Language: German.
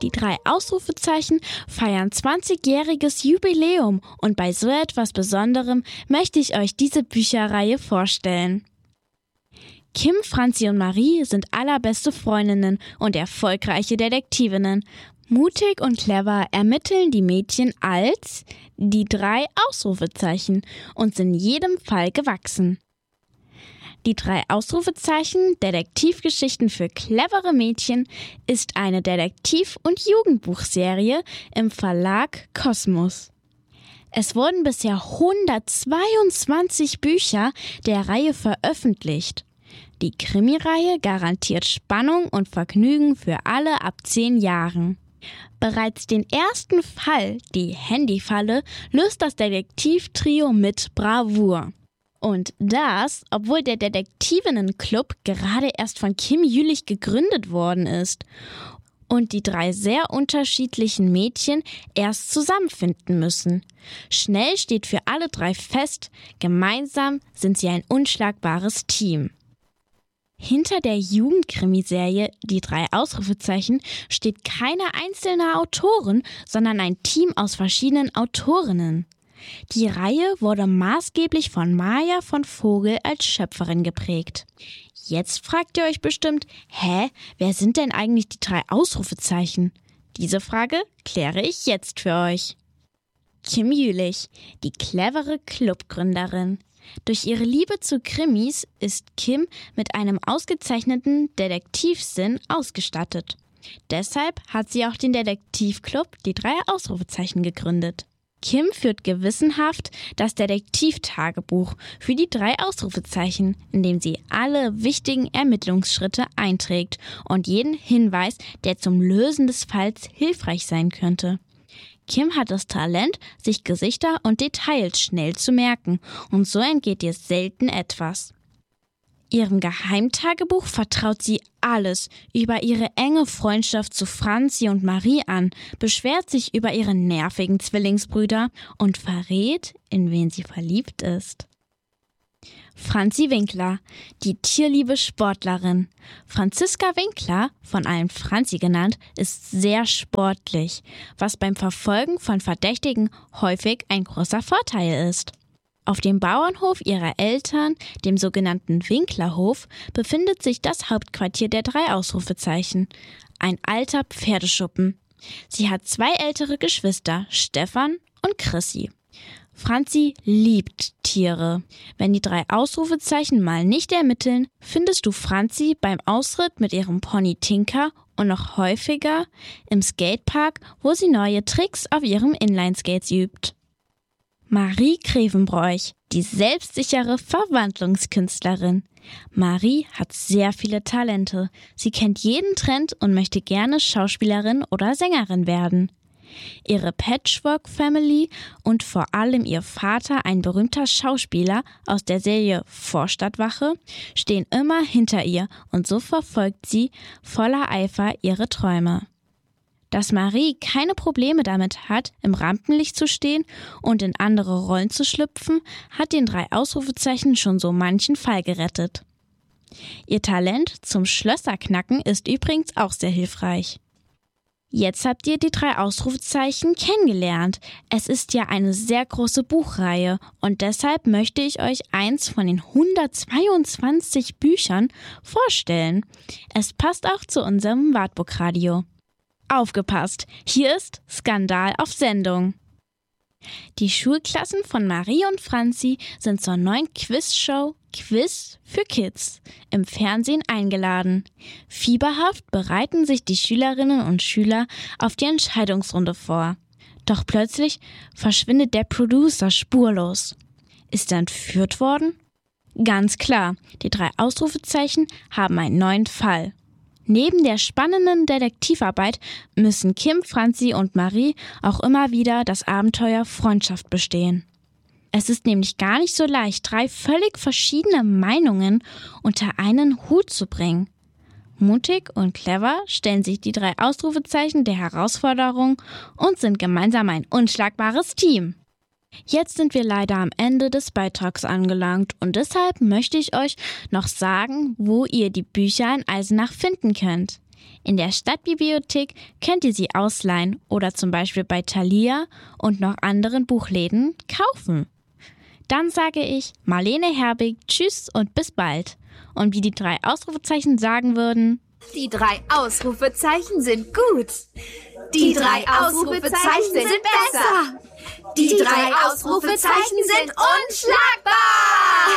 Die 3 Ausrufezeichen feiern 20-jähriges Jubiläum und bei so etwas Besonderem möchte ich euch diese Bücherreihe vorstellen. Kim, Franzi und Marie sind allerbeste Freundinnen und erfolgreiche Detektivinnen. Mutig und clever ermitteln die Mädchen als die 3 Ausrufezeichen und sind jedem Fall gewachsen. Die 3 Ausrufezeichen Detektivgeschichten für clevere Mädchen ist eine Detektiv- und Jugendbuchserie im Verlag Kosmos. Es wurden bisher 122 Bücher der Reihe veröffentlicht. Die Krimireihe garantiert Spannung und Vergnügen für alle ab 10 Jahren. Bereits den ersten Fall, die Handyfalle, löst das Detektivtrio mit Bravour. Und das, obwohl der Detektivinnenclub gerade erst von Kim Jülich gegründet worden ist und die 3 sehr unterschiedlichen Mädchen erst zusammenfinden müssen. Schnell steht für alle 3 fest, gemeinsam sind sie ein unschlagbares Team. Hinter der Jugendkrimiserie Die 3 Ausrufezeichen steht keine einzelne Autorin, sondern ein Team aus verschiedenen Autorinnen. Die Reihe wurde maßgeblich von Maja von Vogel als Schöpferin geprägt. Jetzt fragt ihr euch bestimmt, wer sind denn eigentlich die 3 Ausrufezeichen? Diese Frage kläre ich jetzt für euch. Kim Jülich, die clevere Clubgründerin. Durch ihre Liebe zu Krimis ist Kim mit einem ausgezeichneten Detektivsinn ausgestattet. Deshalb hat sie auch den Detektivclub Die 3 Ausrufezeichen gegründet. Kim führt gewissenhaft das Detektivtagebuch für die 3 Ausrufezeichen, in dem sie alle wichtigen Ermittlungsschritte einträgt und jeden Hinweis, der zum Lösen des Falls hilfreich sein könnte. Kim hat das Talent, sich Gesichter und Details schnell zu merken, und so entgeht ihr selten etwas. Ihrem Geheimtagebuch vertraut sie alles über ihre enge Freundschaft zu Franzi und Marie an, beschwert sich über ihre nervigen Zwillingsbrüder und verrät, in wen sie verliebt ist. Franzi Winkler, die tierliebe Sportlerin. Franziska Winkler, von allen Franzi genannt, ist sehr sportlich, was beim Verfolgen von Verdächtigen häufig ein großer Vorteil ist. Auf dem Bauernhof ihrer Eltern, dem sogenannten Winklerhof, befindet sich das Hauptquartier der 3 Ausrufezeichen, ein alter Pferdeschuppen. Sie hat 2 ältere Geschwister, Stefan und Chrissy. Franzi liebt Tiere. Wenn die 3 Ausrufezeichen mal nicht ermitteln, findest du Franzi beim Ausritt mit ihrem Pony Tinker und noch häufiger im Skatepark, wo sie neue Tricks auf ihrem Inlineskates übt. Marie Grevenbroich, die selbstsichere Verwandlungskünstlerin. Marie hat sehr viele Talente. Sie kennt jeden Trend und möchte gerne Schauspielerin oder Sängerin werden. Ihre Patchwork-Family und vor allem ihr Vater, ein berühmter Schauspieler aus der Serie Vorstadtwache, stehen immer hinter ihr und so verfolgt sie voller Eifer ihre Träume. Dass Marie keine Probleme damit hat, im Rampenlicht zu stehen und in andere Rollen zu schlüpfen, hat den 3 Ausrufezeichen schon so manchen Fall gerettet. Ihr Talent zum Schlösserknacken ist übrigens auch sehr hilfreich. Jetzt habt ihr die 3 Ausrufezeichen kennengelernt. Es ist ja eine sehr große Buchreihe und deshalb möchte ich euch eins von den 122 Büchern vorstellen. Es passt auch zu unserem Wartburgradio. Aufgepasst, hier ist Skandal auf Sendung. Die Schulklassen von Marie und Franzi sind zur neuen Quizshow Quiz für Kids im Fernsehen eingeladen. Fieberhaft bereiten sich die Schülerinnen und Schüler auf die Entscheidungsrunde vor. Doch plötzlich verschwindet der Producer spurlos. Ist er entführt worden? Ganz klar, die 3 Ausrufezeichen haben einen neuen Fall. Neben der spannenden Detektivarbeit müssen Kim, Franzi und Marie auch immer wieder das Abenteuer Freundschaft bestehen. Es ist nämlich gar nicht so leicht, 3 völlig verschiedene Meinungen unter einen Hut zu bringen. Mutig und clever stellen sich die 3 Ausrufezeichen der Herausforderung und sind gemeinsam ein unschlagbares Team. Jetzt sind wir leider am Ende des Beitrags angelangt und deshalb möchte ich euch noch sagen, wo ihr die Bücher in Eisenach finden könnt. In der Stadtbibliothek könnt ihr sie ausleihen oder zum Beispiel bei Thalia und noch anderen Buchläden kaufen. Dann sage ich Marlene Herbig, tschüss und bis bald. Und wie die 3 Ausrufezeichen sagen würden: Die 3 Ausrufezeichen sind gut. Die 3 Ausrufezeichen sind besser. Die 3 Ausrufezeichen sind unschlagbar.